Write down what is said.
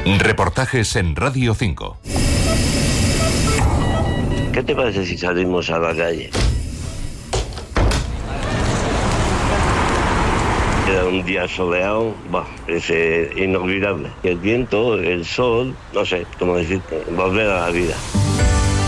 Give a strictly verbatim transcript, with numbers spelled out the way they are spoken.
Reportajes en Radio cinco. ¿Qué te parece si salimos a la calle? Era un día soleado, bah, es eh, inolvidable. El viento, el sol, no sé cómo decirte, volver a la vida.